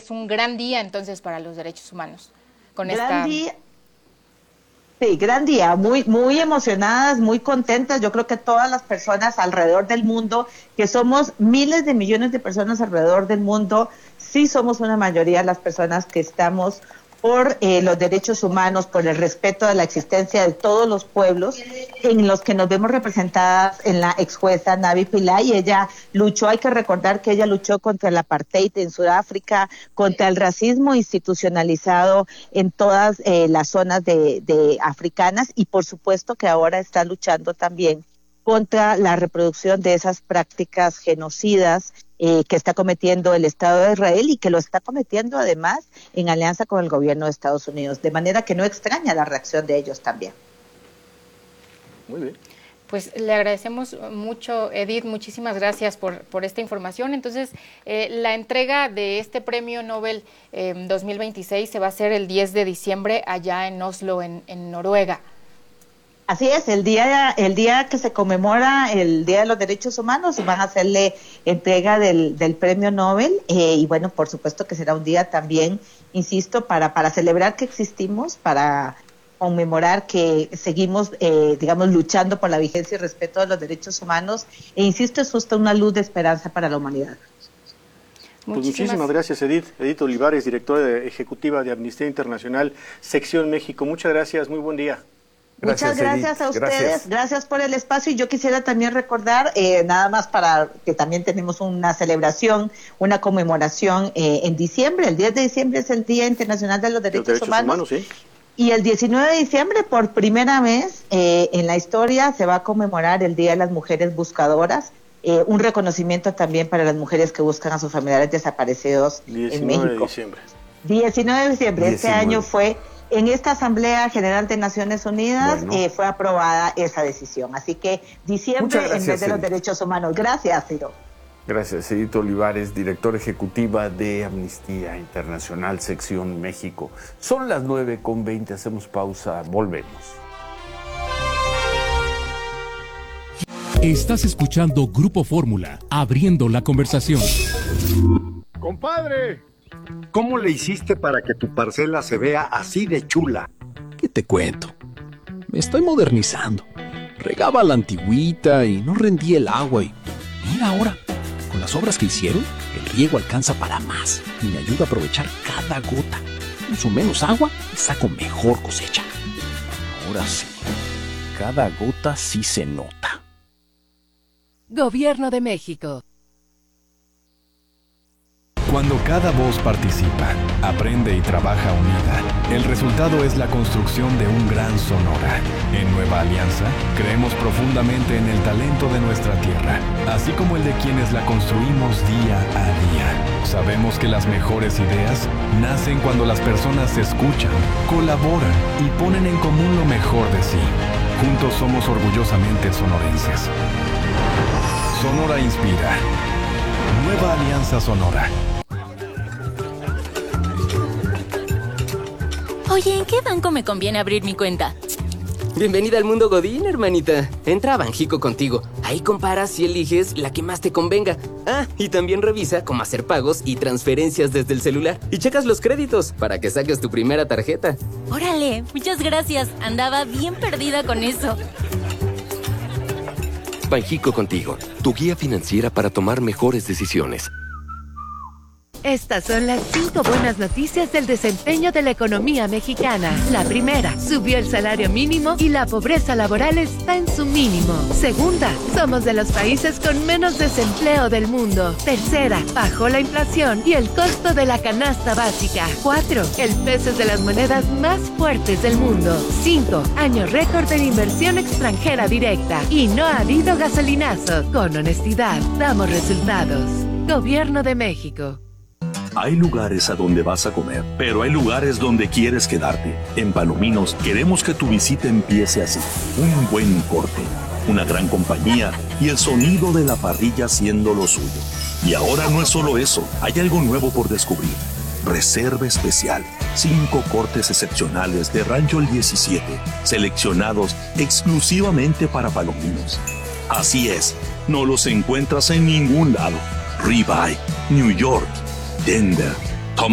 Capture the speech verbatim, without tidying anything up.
es un gran día entonces para los derechos humanos. Con gran esta... día. Sí, gran día, muy, muy emocionadas, muy contentas. Yo creo que todas las personas alrededor del mundo, que somos miles de millones de personas alrededor del mundo, sí somos una mayoría las personas que estamos por eh, los derechos humanos, por el respeto de la existencia de todos los pueblos, en los que nos vemos representadas en la ex jueza Navi Pillay. Ella luchó, hay que recordar que ella luchó contra el apartheid en Sudáfrica, contra el racismo institucionalizado en todas eh, las zonas de, de africanas, y por supuesto que ahora está luchando también contra la reproducción de esas prácticas genocidas eh, que está cometiendo el Estado de Israel, y que lo está cometiendo además en alianza con el gobierno de Estados Unidos, de manera que no extraña la reacción de ellos también. Muy bien. Pues le agradecemos mucho, Edith, muchísimas gracias por, por esta información. Entonces, eh, la entrega de este Premio Nobel eh, dos mil veintiséis se va a hacer el diez de diciembre allá en Oslo, en, en Noruega. Así es, el día el día que se conmemora el Día de los Derechos Humanos, van a hacerle entrega del, del Premio Nobel, eh, y bueno, por supuesto que será un día también, insisto, para, para celebrar que existimos, para conmemorar que seguimos, eh, digamos, luchando por la vigencia y respeto de los derechos humanos, e insisto, es justo una luz de esperanza para la humanidad. Pues muchísimas, muchísimas gracias, Edith. Edith Olivares, directora de, ejecutiva de Amnistía Internacional, Sección México. Muchas gracias, muy buen día. Gracias, Muchas gracias Edith. a ustedes, gracias. gracias por el espacio, y yo quisiera también recordar, eh, nada más para que también tenemos una celebración, una conmemoración eh, en diciembre. El diez de diciembre es el Día Internacional de los Derechos, los derechos Humanos, humanos ¿sí? Y el diecinueve de diciembre, por primera vez eh, en la historia, se va a conmemorar el Día de las Mujeres Buscadoras, eh, un reconocimiento también para las mujeres que buscan a sus familiares desaparecidos en México. diecinueve de diciembre. diecinueve de diciembre, diecinueve. Este año fue... En esta Asamblea General de Naciones Unidas bueno. eh, fue aprobada esa decisión. Así que diciembre gracias, en vez de los Edith. derechos humanos. Gracias, Ciro. Gracias, Edith Olivares, directora ejecutiva de Amnistía Internacional, Sección México. Son las nueve con veinte, hacemos pausa, volvemos. Estás escuchando Grupo Fórmula, abriendo la conversación. ¡Compadre! ¿Cómo le hiciste para que tu parcela se vea así de chula? ¿Qué te cuento? Me estoy modernizando. Regaba la antigüita y no rendía el agua, y mira ahora, con las obras que hicieron, el riego alcanza para más y me ayuda a aprovechar cada gota. Uso menos agua y saco mejor cosecha. Ahora sí, cada gota sí se nota. Gobierno de México. Cuando cada voz participa, aprende y trabaja unida, el resultado es la construcción de un gran Sonora. En Nueva Alianza, creemos profundamente en el talento de nuestra tierra, así como el de quienes la construimos día a día. Sabemos que las mejores ideas nacen cuando las personas se escuchan, colaboran y ponen en común lo mejor de sí. Juntos somos orgullosamente sonorenses. Sonora inspira. Nueva Alianza Sonora. Oye, ¿en qué banco me conviene abrir mi cuenta? Bienvenida al mundo Godín, hermanita. Entra a Banjico Contigo. Ahí comparas y eliges la que más te convenga. Ah, y también revisa cómo hacer pagos y transferencias desde el celular. Y checas los créditos para que saques tu primera tarjeta. Órale, muchas gracias. Andaba bien perdida con eso. Banjico Contigo, tu guía financiera para tomar mejores decisiones. Estas son las cinco buenas noticias del desempeño de la economía mexicana. La primera, subió el salario mínimo y la pobreza laboral está en su mínimo. Segunda, somos de los países con menos desempleo del mundo. Tercera, bajó la inflación y el costo de la canasta básica. Cuatro, el peso es de las monedas más fuertes del mundo. Cinco, año récord de inversión extranjera directa. Y no ha habido gasolinazo. Con honestidad, damos resultados. Gobierno de México. Hay lugares a donde vas a comer, pero hay lugares donde quieres quedarte. En Palominos queremos que tu visita empiece así. Un buen corte, una gran compañía y el sonido de la parrilla siendo lo suyo. Y ahora no es solo eso, hay algo nuevo por descubrir. Reserva especial. Cinco cortes excepcionales de Rancho El diecisiete, seleccionados exclusivamente para Palominos. Así es, no los encuentras en ningún lado. Ribeye, New York, Denver,